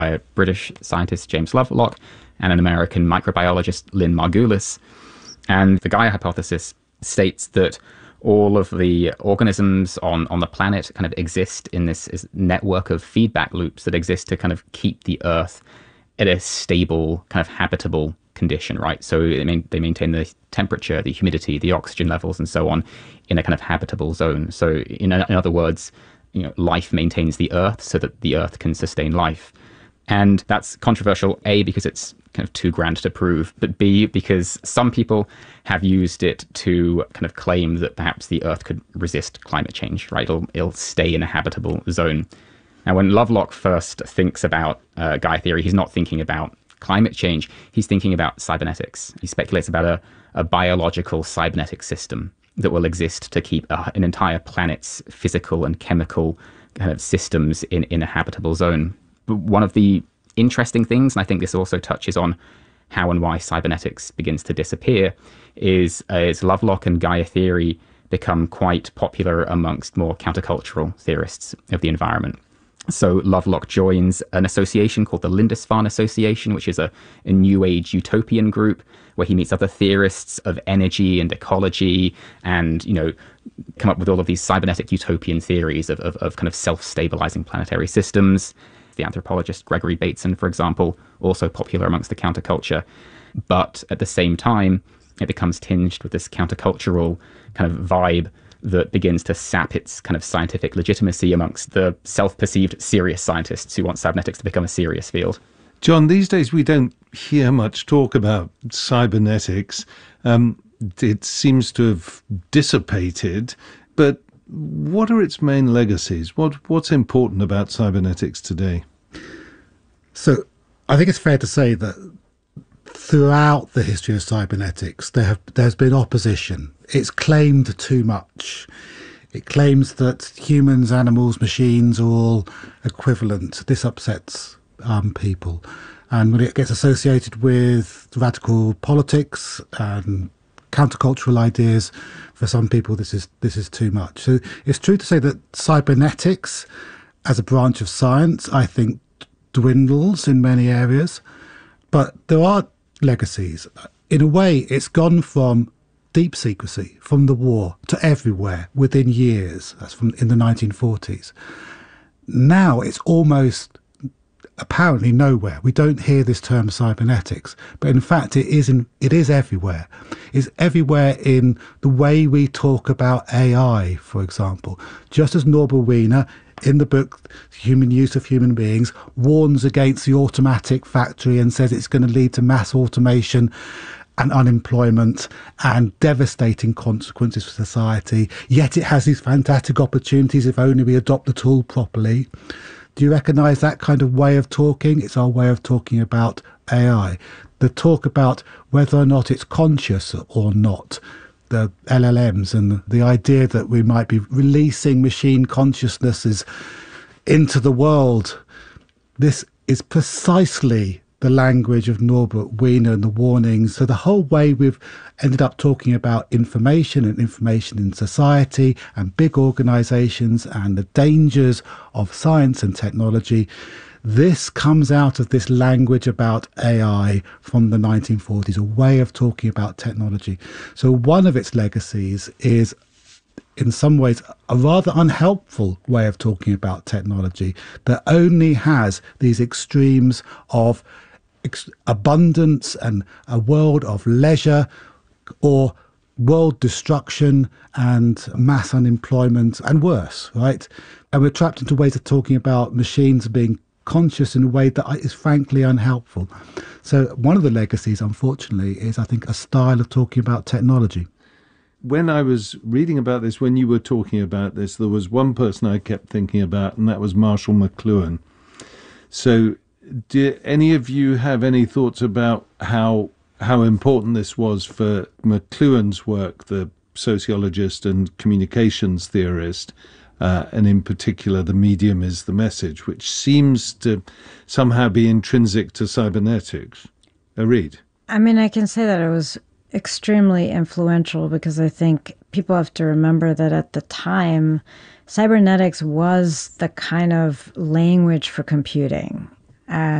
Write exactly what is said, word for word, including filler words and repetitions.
by a British scientist, James Lovelock, and an American microbiologist, Lynn Margulis. And the Gaia hypothesis states that all of the organisms on, on the planet kind of exist in this, this network of feedback loops that exist to kind of keep the Earth at a stable, kind of habitable condition, right? So they, main, they maintain the temperature, the humidity, the oxygen levels, and so on in a kind of habitable zone. So in, in other words, you know, life maintains the Earth so that the Earth can sustain life. And that's controversial, A, because it's kind of too grand to prove, but B, because some people have used it to kind of claim that perhaps the Earth could resist climate change, right? It'll, it'll stay in a habitable zone. Now, when Lovelock first thinks about uh, Gaia theory, he's not thinking about climate change. He's thinking about cybernetics. He speculates about a, a biological cybernetic system that will exist to keep a, an entire planet's physical and chemical kind of systems in, in a habitable zone. But one of the interesting things, and I think this also touches on how and why cybernetics begins to disappear, is as Lovelock and Gaia theory become quite popular amongst more countercultural theorists of the environment. So Lovelock joins an association called the Lindisfarne Association, which is a, a New Age utopian group where he meets other theorists of energy and ecology and, you know, come up with all of these cybernetic utopian theories of, of, of kind of self-stabilizing planetary systems. The anthropologist Gregory Bateson, for example, also popular amongst the counterculture. But at the same time, it becomes tinged with this countercultural kind of vibe that begins to sap its kind of scientific legitimacy amongst the self-perceived serious scientists who want cybernetics to become a serious field. John, these days we don't hear much talk about cybernetics. Um, it seems to have dissipated, but what are its main legacies? What What's important about cybernetics today? So I think it's fair to say that throughout the history of cybernetics, there have, there's been opposition. It's claimed too much. It claims that humans, animals, machines are all equivalent. This upsets um, people. And when it gets associated with radical politics and countercultural ideas, for some people this is this is too much. So it's true to say that cybernetics as a branch of science, I think, dwindles in many areas. But there are legacies. In a way, it's gone from deep secrecy, from the war, to everywhere within years. That's from in the nineteen forties. Now it's almost apparently nowhere. We don't hear this term cybernetics, but in fact it is in, it is everywhere. It's everywhere in the way we talk about A I, for example. Just as Norbert Wiener, in the book Human Use of Human Beings, warns against the automatic factory and says it's going to lead to mass automation and unemployment and devastating consequences for society, yet it has these fantastic opportunities if only we adopt the tool properly. Do you recognise that kind of way of talking? It's our way of talking about A I. The talk about whether or not it's conscious or not, the L L Ms, and the idea that we might be releasing machine consciousnesses into the world. This is precisely the language of Norbert Wiener and the warnings. So the whole way we've ended up talking about information and information in society and big organisations and the dangers of science and technology, this comes out of this language about A I from the nineteen forties, a way of talking about technology. So one of its legacies is, in some ways, a rather unhelpful way of talking about technology that only has these extremes of ex- abundance and a world of leisure, or world destruction and mass unemployment and worse, right? And we're trapped into ways of talking about machines being conscious in a way that is frankly unhelpful. So one of the legacies, unfortunately, is, I think, a style of talking about technology. When I was reading about this, when you were talking about this, there was one person I kept thinking about, and that was Marshall McLuhan. So do any of you have any thoughts about how how important this was for McLuhan's work, the sociologist and communications theorist, uh, and in particular the medium is the message, which seems to somehow be intrinsic to cybernetics? Arid? I mean, I can say that it was extremely influential, because I think people have to remember that at the time, cybernetics was the kind of language for computing. as